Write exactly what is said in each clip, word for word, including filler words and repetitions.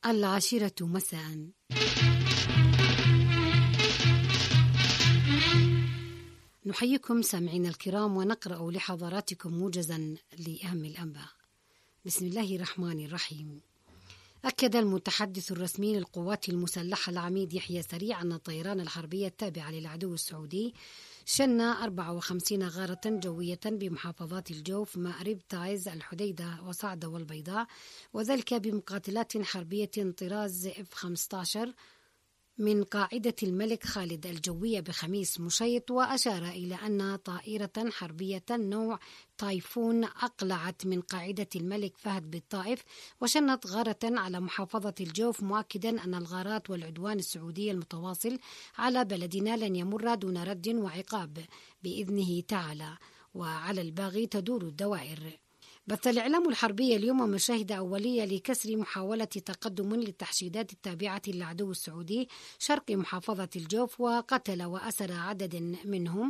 العاشرة مساء. نحييكم سامعين الكرام ونقرأ لحضراتكم موجزا لأهم الأنباء. بسم الله الرحمن الرحيم. أكد المتحدث الرسمي للقوات المسلحة العميد يحيى سريع أن الطيران الحربية التابعة للعدو السعودي شن أربعة وخمسين غارة جوية بمحافظات الجوف، مأرب، تعز، الحديدة وصعدة والبيضاء، وذلك بمقاتلات حربية طراز إف خمسة عشر من قاعدة الملك خالد الجوية بخميس مشيط. وأشار إلى أن طائرة حربية نوع تايفون أقلعت من قاعدة الملك فهد بالطائف وشنت غارة على محافظة الجوف، مؤكدا أن الغارات والعدوان السعودي المتواصل على بلدنا لن يمر دون رد وعقاب بإذنه تعالى، وعلى الباغي تدور الدوائر. بث الإعلام الحربي اليوم مشاهد أولية لكسر محاولة تقدم للتحشيدات التابعة للعدو السعودي شرق محافظة الجوف، وقتل وأسر عدد منهم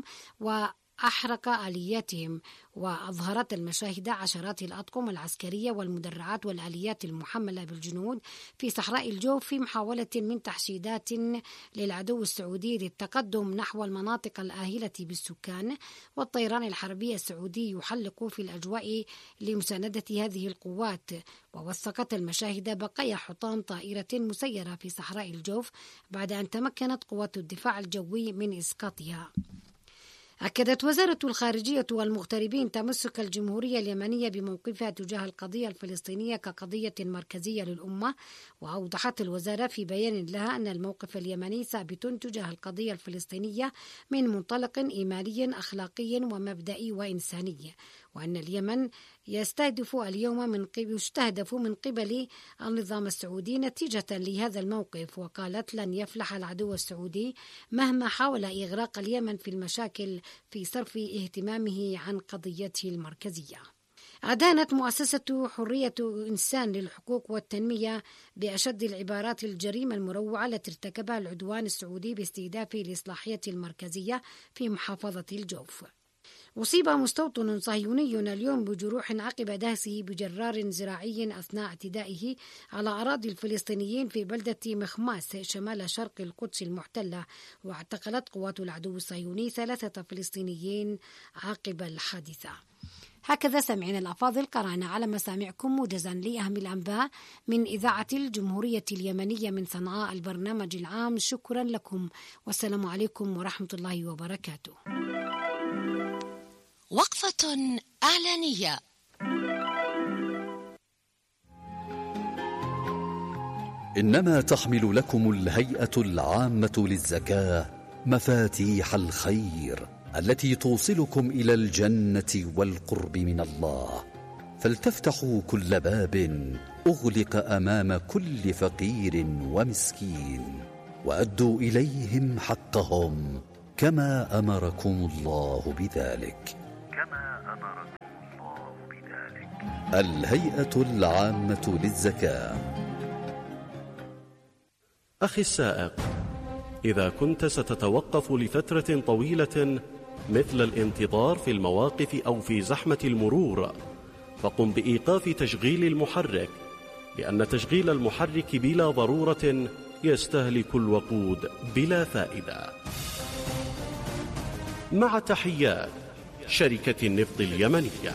وأحرق آلياتهم. وأظهرت المشاهد عشرات الأطقم العسكرية والمدرعات والآليات المحملة بالجنود في صحراء الجوف في محاولة من تحشيدات للعدو السعودي للتقدم نحو المناطق الآهلة بالسكان. والطيران الحربي السعودي يحلق في الأجواء لمساندة هذه القوات. ووثقت المشاهد بقايا حطام طائرة مسيرة في صحراء الجوف بعد أن تمكنت قوات الدفاع الجوي من إسقاطها. أكدت وزارة الخارجية والمغتربين تمسك الجمهورية اليمنية بموقفها تجاه القضية الفلسطينية كقضية مركزية للأمة. وأوضحت الوزارة في بيان لها أن الموقف اليمني ثابت تجاه القضية الفلسطينية من منطلق إيماني أخلاقي ومبدئي وإنساني، وأن اليمن يستهدف اليوم من قبل يستهدف من قبل النظام السعودي نتيجة لهذا الموقف. وقالت لن يفلح العدو السعودي مهما حاول إغراق اليمن في المشاكل في صرف اهتمامه عن قضيته المركزية. أدانت مؤسسة حرية إنسان للحقوق والتنمية بأشد العبارات الجريمة المروعة التي ارتكبها العدوان السعودي باستهداف الإصلاحية المركزية في محافظة الجوف. أصيب مستوطن صهيوني اليوم بجروح عقب دهسه بجرار زراعي أثناء اعتدائه على أراضي الفلسطينيين في بلدة مخماس شمال شرق القدس المحتلة. واعتقلت قوات العدو الصهيوني ثلاثة فلسطينيين عقب الحادثة. هكذا سمعنا الأفاضل قرأنا على مسامعكم موجزا لأهم الأنباء من إذاعة الجمهورية اليمنية من صنعاء البرنامج العام. شكرا لكم والسلام عليكم ورحمة الله وبركاته. وقفة إعلانية. إنما تحمل لكم الهيئة العامة للزكاة مفاتيح الخير التي توصلكم إلى الجنة والقرب من الله، فلتفتحوا كل باب أغلق أمام كل فقير ومسكين، وأدوا إليهم حقهم كما أمركم الله بذلك. كما أمركم الله بذلك. الهيئة العامة للزكاة. أخي السائق، إذا كنت ستتوقف لفترة طويلة مثل الانتظار في المواقف أو في زحمة المرور، فقم بإيقاف تشغيل المحرك، لأن تشغيل المحرك بلا ضرورة يستهلك الوقود بلا فائدة. مع تحيات شركة النفط اليمنية.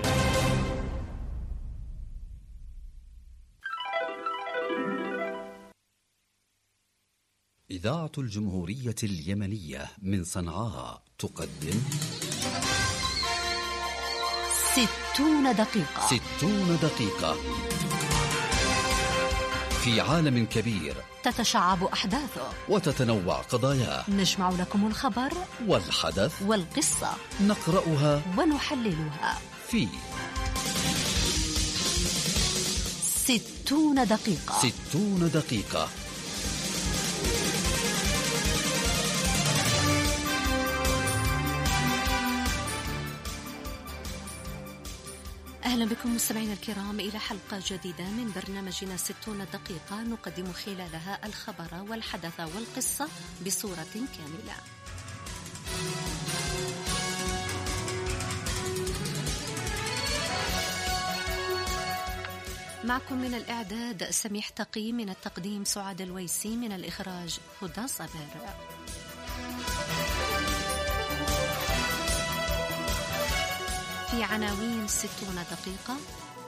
إذاعة الجمهورية اليمنية من صنعاء تقدم ستون دقيقة. ستون دقيقة في عالم كبير تتشعب أحداثه وتتنوع قضاياه. نجمع لكم الخبر والحدث والقصة، نقرأها ونحللها في ستون دقيقة. ستون دقيقة. أهلا بكم مستمعينا الكرام إلى حلقة جديدة من برنامجنا ستون دقيقة، نقدم خلالها الخبر والحدث والقصة بصورة كاملة. معكم من الإعداد سميح تقي، من التقديم سعاد الويسي، من الإخراج هدى صابر. في عناوين ستون دقيقة: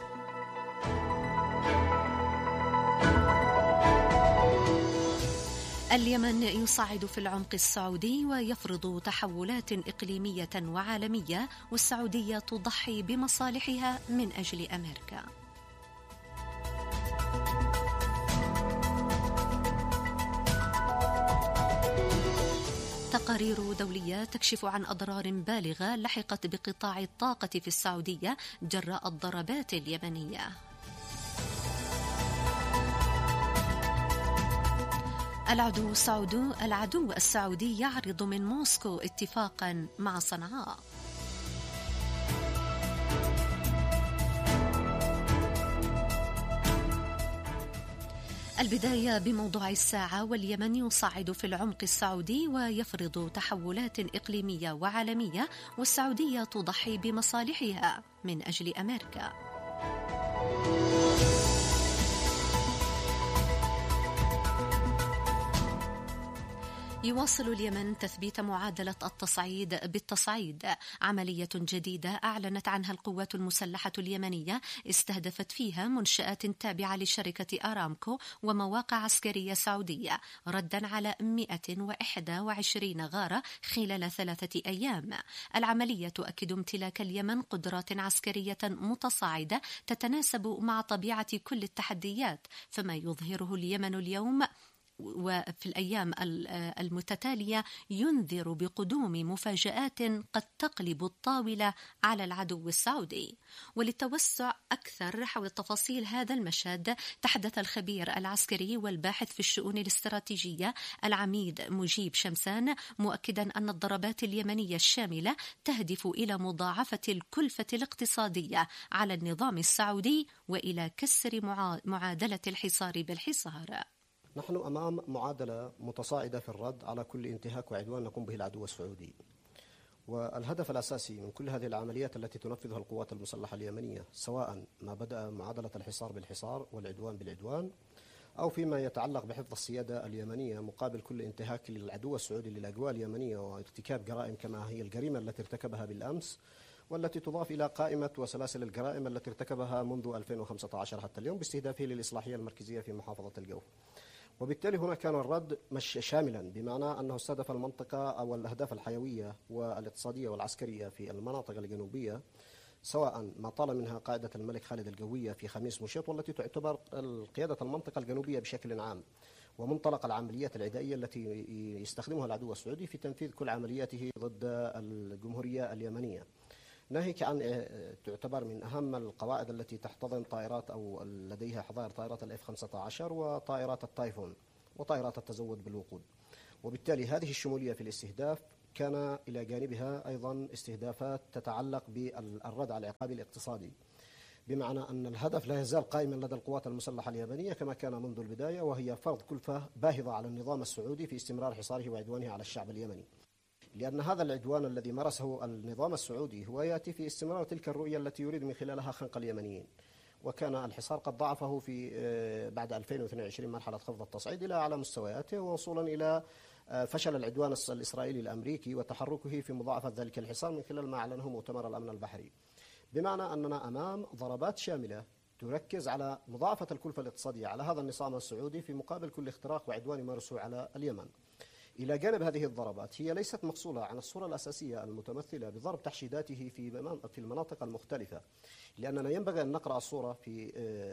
اليمن يصعد في العمق السعودي ويفرض تحولات إقليمية وعالمية، والسعودية تضحي بمصالحها من أجل أمريكا. تقارير دولية تكشف عن أضرار بالغة لحقت بقطاع الطاقة في السعودية جراء الضربات اليمنية. العدو السعودي العدو السعودي يعرض من موسكو اتفاقا مع صنعاء. البداية بموضوع الساعة: واليمن يصعد في العمق السعودي ويفرض تحولات إقليمية وعالمية، والسعودية تضحي بمصالحها من أجل أمريكا. يواصل اليمن تثبيت معادلة التصعيد بالتصعيد. عملية جديدة أعلنت عنها القوات المسلحة اليمنية استهدفت فيها منشآت تابعة لشركة أرامكو ومواقع عسكرية سعودية، ردا على مئة وإحدى وعشرين غارة خلال ثلاثة أيام. العملية تؤكد امتلاك اليمن قدرات عسكرية متصاعدة تتناسب مع طبيعة كل التحديات، فما يظهره اليمن اليوم وفي الأيام المتتالية ينذر بقدوم مفاجآت قد تقلب الطاولة على العدو السعودي. وللتوسع أكثر حول تفاصيل هذا المشهد تحدث الخبير العسكري والباحث في الشؤون الاستراتيجية العميد مجيب شمسان، مؤكدا أن الضربات اليمنية الشاملة تهدف إلى مضاعفة الكلفة الاقتصادية على النظام السعودي وإلى كسر معادلة الحصار بالحصار. نحن أمام معادلة متصاعدة في الرد على كل انتهاك وعدوان نقوم به العدو السعودي، والهدف الأساسي من كل هذه العمليات التي تنفذها القوات المسلحة اليمنية، سواء ما بدأ معادلة الحصار بالحصار والعدوان بالعدوان، أو فيما يتعلق بحفظ السيادة اليمنية مقابل كل انتهاك للعدو السعودي للأجواء اليمنية وارتكاب جرائم كما هي الجريمة التي ارتكبها بالأمس، والتي تضاف إلى قائمة وسلاسل الجرائم التي ارتكبها منذ ألفين وخمسة عشر حتى اليوم باستهدافه للإصلاحية المركزية في محافظة الجوف. وبالتالي هنا كان الرد مش شاملا، بمعنى أنه استهدف المنطقة أو الأهداف الحيوية والاقتصادية والعسكرية في المناطق الجنوبية، سواء ما طال منها قاعدة الملك خالد الجوية في خميس مشيط، والتي تعتبر قيادة المنطقة الجنوبية بشكل عام ومنطلق العمليات العدائية التي يستخدمها العدو السعودي في تنفيذ كل عملياته ضد الجمهورية اليمنية، ناهيك عن تعتبر من أهم القواعد التي تحتضن طائرات أو لديها حظائر طائرات الإف خمسة عشر وطائرات التايفون وطائرات التزود بالوقود. وبالتالي هذه الشمولية في الاستهداف كان إلى جانبها أيضا استهدافات تتعلق بالرد على العقاب الاقتصادي، بمعنى أن الهدف لا يزال قائما لدى القوات المسلحة اليمنية كما كان منذ البداية، وهي فرض كلفة باهظة على النظام السعودي في استمرار حصاره وعدوانه على الشعب اليمني. لأن هذا العدوان الذي مارسه النظام السعودي هو يأتي في استمرار تلك الرؤية التي يريد من خلالها خنق اليمنيين، وكان الحصار قد ضعفه في بعد ألفين واثنين وعشرين مرحلة خفض التصعيد إلى أعلى مستوياته، ووصولا إلى فشل العدوان الإسرائيلي الأمريكي وتحركه في مضاعفة ذلك الحصار من خلال ما أعلنه مؤتمر الأمن البحري، بمعنى أننا أمام ضربات شاملة تركز على مضاعفة الكلفة الاقتصادية على هذا النظام السعودي في مقابل كل اختراق وعدوان يمارسه على اليمن. إلى جانب هذه الضربات هي ليست مفصولة عن الصورة الأساسية المتمثلة بضرب تحشيداته في في المناطق المختلفة، لأننا ينبغي أن نقرأ الصورة في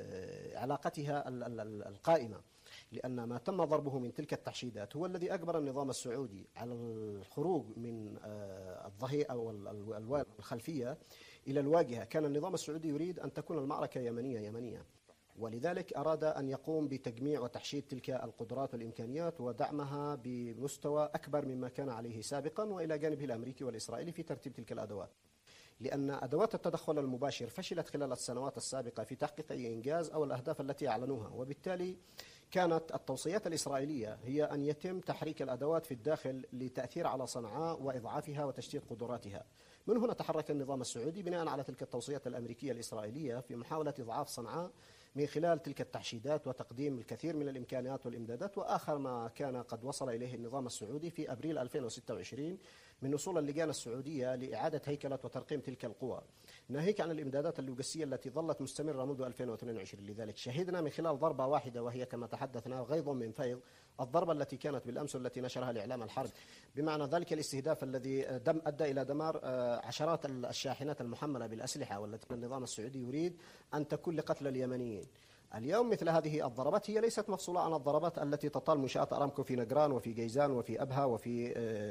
علاقتها القائمة، لأن ما تم ضربه من تلك التحشيدات هو الذي أجبر النظام السعودي على الخروج من الظهير أو الخلفية إلى الواجهة. كان النظام السعودي يريد أن تكون المعركة يمنية يمنية، ولذلك أراد أن يقوم بتجميع وتحشيد تلك القدرات والإمكانيات ودعمها بمستوى أكبر مما كان عليه سابقا، وإلى جانبه الأمريكي والإسرائيلي في ترتيب تلك الأدوات، لأن أدوات التدخل المباشر فشلت خلال السنوات السابقة في تحقيق أي إنجاز أو الأهداف التي أعلنوها، وبالتالي كانت التوصيات الإسرائيلية هي أن يتم تحريك الأدوات في الداخل لتأثير على صنعاء وإضعافها وتشتيت قدراتها. من هنا تحرك النظام السعودي بناء على تلك التوصيات الأمريكية الإسرائيلية في محاولة إضعاف صنعاء من خلال تلك التحشيدات وتقديم الكثير من الإمكانيات والإمدادات. وآخر ما كان قد وصل إليه النظام السعودي في أبريل ألفين وستة وعشرين من وصول اللجان السعودية لإعادة هيكلة وترقيم تلك القوى، ناهيك عن الإمدادات اللوجستية التي ظلت مستمرة منذ ألفين واثنين وعشرين. لذلك شهدنا من خلال ضربة واحدة وهي كما تحدثنا غيض من فيض، الضربة التي كانت بالأمس والتي نشرها الإعلام الحرب، بمعنى ذلك الاستهداف الذي دم أدى إلى دمار عشرات الشاحنات المحملة بالأسلحة والتي النظام السعودي يريد أن تكون لقتل اليمنيين. اليوم مثل هذه الضربات هي ليست مفصولة عن الضربات التي تطال منشآت أرامكو في نجران وفي جيزان وفي أبها وفي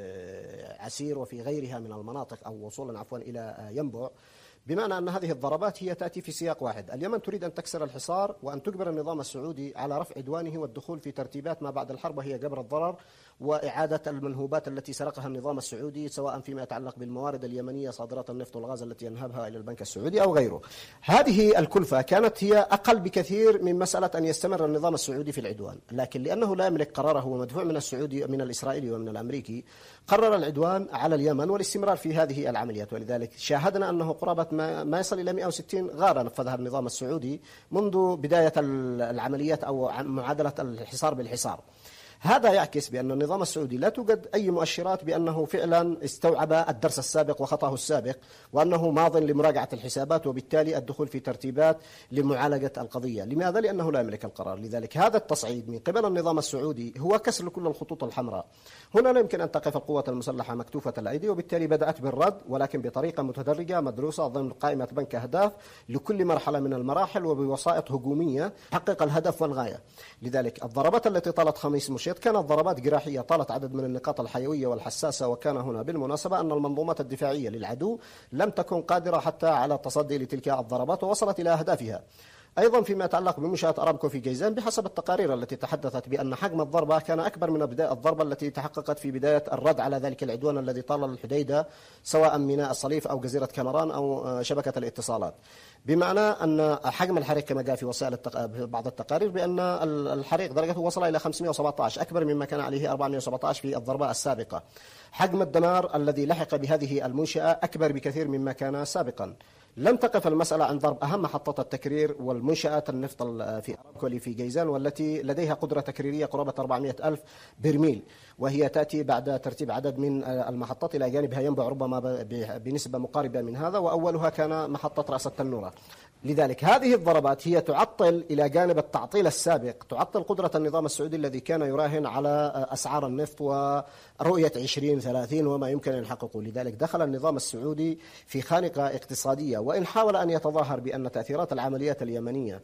عسير وفي غيرها من المناطق، أو وصولا عفوا إلى ينبع، بمعنى أن هذه الضربات هي تأتي في سياق واحد. اليمن تريد أن تكسر الحصار وأن تجبر النظام السعودي على رفع عدوانه والدخول في ترتيبات ما بعد الحرب، وهي جبر الضرر وإعادة المنهوبات التي سرقها النظام السعودي، سواء فيما يتعلق بالموارد اليمنية صادرات النفط والغاز التي ينهبها إلى البنك السعودي أو غيره. هذه الكلفة كانت هي أقل بكثير من مسألة أن يستمر النظام السعودي في العدوان، لكن لأنه لا يملك قراره ومدفوع من السعودي من الإسرائيلي ومن الأمريكي، قرر العدوان على اليمن والاستمرار في هذه العمليات. ولذلك شاهدنا أنه قرابة ما يصل إلى مئة وستين غارة نفذها النظام السعودي منذ بداية العمليات أو معادلة الحصار بالحصار. هذا يعكس بأن النظام السعودي لا توجد أي مؤشرات بأنه فعلا استوعب الدرس السابق وخطأه السابق، وأنه ماض لمراجعة الحسابات وبالتالي الدخول في ترتيبات لمعالجة القضية. لماذا؟ لأنه لا يملك القرار. لذلك هذا التصعيد من قبل النظام السعودي هو كسر كل الخطوط الحمراء. هنا لا يمكن أن تقف القوة المسلحة مكتوفة الأيدي، وبالتالي بدأت بالرد، ولكن بطريقة متدرجة مدروسة ضمن قائمة بنك أهداف لكل مرحلة من المراحل وبوسائط هجومية تحقق الهدف والغاية. لذلك الضربات التي طالت خميس مشيط كانت ضربات جراحية طالت عدد من النقاط الحيوية والحساسة، وكان هنا بالمناسبة أن المنظومات الدفاعية للعدو لم تكن قادرة حتى على التصدي لتلك الضربات ووصلت إلى أهدافها. أيضا فيما يتعلق بمنشآت أرامكو في جيزان، بحسب التقارير التي تحدثت بأن حجم الضربة كان أكبر من بداية الضربة التي تحققت في بداية الرد على ذلك العدوان الذي طال الحديدة، سواء ميناء الصليف أو جزيرة كامران أو شبكة الاتصالات. بمعنى أن حجم الحريق كما جاء في وسائل التق... بعض التقارير بأن الحريق درجته وصل إلى خمسمئة وسبعة عشر، أكبر مما كان عليه أربعمئة وسبعة عشر في الضربة السابقة. حجم الدمار الذي لحق بهذه المنشأة أكبر بكثير مما كان سابقا. لم تقف المسألة عن ضرب أهم محطات التكرير والمنشآت النفط في أرامكو في جيزان، والتي لديها قدرة تكريرية قرابة أربعمئة ألف برميل، وهي تأتي بعد ترتيب عدد من المحطات إلى جانبها ينبع ربما بنسبة مقاربة من هذا، وأولها كان محطة رأس التنورة. لذلك هذه الضربات هي تعطل إلى جانب التعطيل السابق، تعطل قدرة النظام السعودي الذي كان يراهن على أسعار النفط ورؤية عشرين ثلاثين وما يمكن أن يحققه. لذلك دخل النظام السعودي في خانقة اقتصادية، وإن حاول أن يتظاهر بأن تأثيرات العمليات اليمنية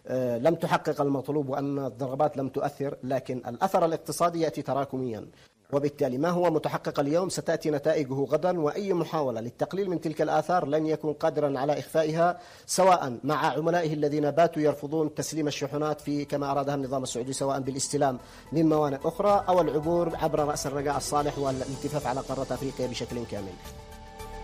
لم تحقق المطلوب وأن الضربات لم تؤثر، لكن الأثر الاقتصادي يأتي تراكميا، وبالتالي ما هو متحقق اليوم ستأتي نتائجه غدا، وأي محاولة للتقليل من تلك الآثار لن يكون قادرا على إخفائها، سواء مع عملائه الذين باتوا يرفضون تسليم الشحنات في كما أرادها النظام السعودي، سواء بالاستلام من موانئ أخرى أو العبور عبر رأس الرجاء الصالح والالتفاف على قارة أفريقيا بشكل كامل.